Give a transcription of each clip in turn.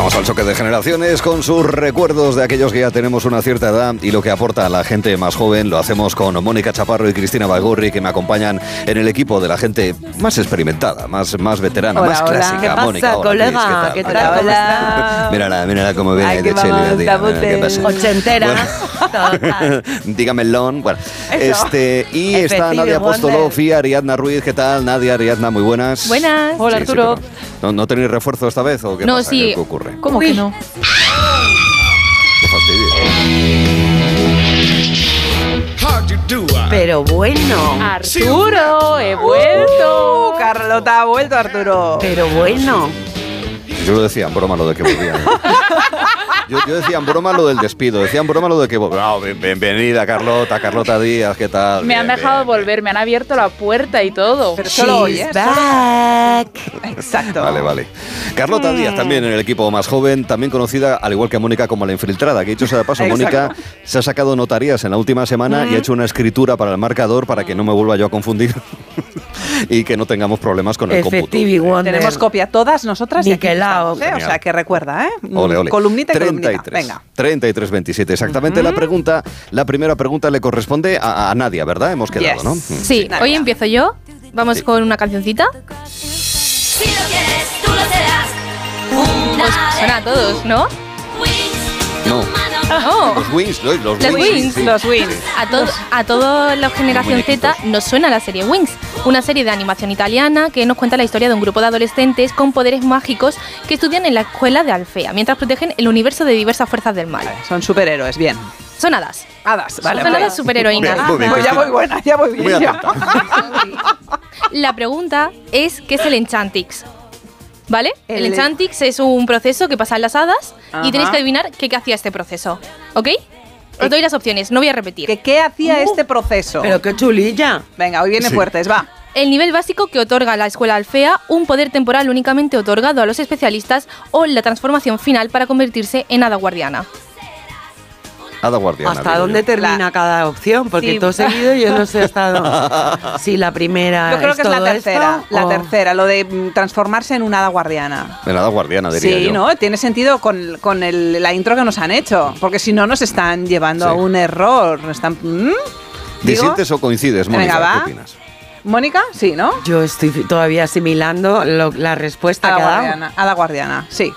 Vamos al choque de generaciones con sus recuerdos de aquellos que ya tenemos una cierta edad y lo que aporta a la gente más joven. Lo hacemos con Mónica Chaparro y Cristina Baigorri, que me acompañan en el equipo de la gente más experimentada, más veterana, hola, más hola. clásica. ¿Qué pasa, Mónica, colega? ¿Qué tal? Hola. Mírala cómo viene de vamos, Chile. ¿Qué pasa? Ochentera. Bueno, dígamelón. Bueno, y está Efectivo, Nadia Wonder. Apostolov y Ariadna Ruiz. ¿Qué tal, Nadia, Ariadna? Muy buenas. Buenas. Hola, Arturo. Pero ¿no tenéis refuerzo esta vez o qué No, pasa? sí. ¿Qué ocurre? ¿Cómo que no? Qué fastidio. Pero bueno. Arturo, he vuelto. Carlota ha vuelto, Arturo. Pero bueno. Yo lo decía en broma lo de que volvía. Yo decía en broma lo del despido, decía en broma lo de que bienvenida Carlota Díaz, ¿qué tal? Me han dejado volver, me han abierto la puerta y todo. Pero solo hoy, She's ¿eh? back. Exacto. Vale. Carlota Díaz también en el equipo más joven, también conocida, al igual que Mónica, como la infiltrada. Que dicho sea de paso, Exacto. Mónica se ha sacado notarías en la última semana y ha hecho una escritura para el marcador para que no me vuelva yo a confundir y que no tengamos problemas con el cómputo. Efectivo, Wonder. Tenemos copia todas nosotras y aquí Niquelao. estamos, ¿eh? O sea, que recuerda, ¿eh? Ole. Columnita y 33, columnita. Venga. 33-27, exactamente. La primera pregunta le corresponde a Nadia, ¿verdad? Hemos quedado, Yes. ¿no? Sí, Nadia. hoy empiezo yo. Vamos Sí. con una cancioncita. Si lo quieres, tú lo serás. Pues suena a todos, ¿no? No. Oh. Los Wings, los Los Wings, sí. los Wings. A toda la generación muñequitos. Z nos suena la serie Wings, una serie de animación italiana que nos cuenta la historia de un grupo de adolescentes con poderes mágicos que estudian en la escuela de Alfea, mientras protegen el universo de diversas fuerzas del mal. Son superhéroes, bien. Son hadas. Hadas, vale. Son ok. hadas superheroínas. Muy bien, Pues ya Cristina. voy buena, ya voy bien. Muy ya. atenta. La pregunta es, ¿qué es el Enchantix? ¿Vale? El El- Enchantix es un proceso que pasa en las hadas Ajá. y tenéis que adivinar qué hacía este proceso. ¿Ok? Os doy las opciones, no voy a repetir. ¿Qué hacía este proceso? Pero qué chulilla. Venga, hoy viene Sí. fuertes, va. El nivel básico que otorga la escuela Alfea, un poder temporal únicamente otorgado a los especialistas o la transformación final para convertirse en hada guardiana. Hada guardiana. ¿Hasta digo dónde yo. termina cada opción? Porque Sí. todo seguido yo no sé hasta dónde. Si la primera Yo creo que es la todo tercera. esto, La o- tercera, lo de transformarse en una hada guardiana. En hada guardiana, diría Sí, yo. ¿no? Tiene sentido con la intro que nos han hecho. Porque si no, nos están llevando Sí. a un error. Nos están, ¿Digo? ¿Disientes o coincides, Mónica? Venga, va. ¿Qué opinas? ¿Mónica? Sí, ¿no? Yo estoy todavía asimilando la respuesta que ha dado. Hada guardiana, sí.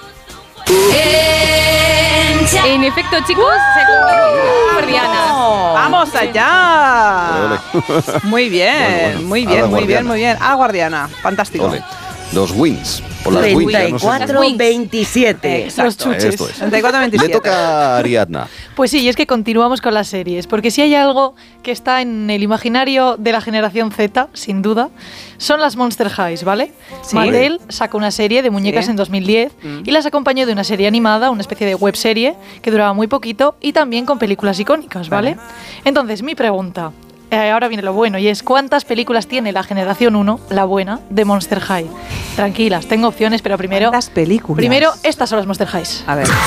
En efecto, chicos, se convierte en guardiana. ¡Vamos allá! Ole, ole. Muy bien, Bueno, muy hada bien, muy bien, guardiana. muy bien. Hada guardiana, fantástico. Ole. Los Wings. O las Wings, ya no sé. 34-27. Exacto. Los chuches. Esto es. 34-27. Le toca a Ariadna. Pues sí, y es que continuamos con las series, porque si hay algo que está en el imaginario de la generación Z, sin duda, son las Monster Highs, ¿vale? Sí. Mattel sacó una serie de muñecas Sí. en 2010 y las acompañó de una serie animada, una especie de webserie que duraba muy poquito y también con películas icónicas, ¿vale? Entonces, mi pregunta, ahora viene lo bueno, y es ¿cuántas películas tiene la generación 1, la buena, de Monster High? Tranquilas, tengo opciones, pero primero... ¿Cuántas películas? Primero, estas son las Monster Highs. A ver.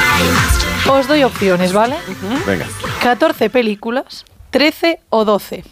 Os doy opciones, ¿vale? Venga. 14 películas, 13 o 12.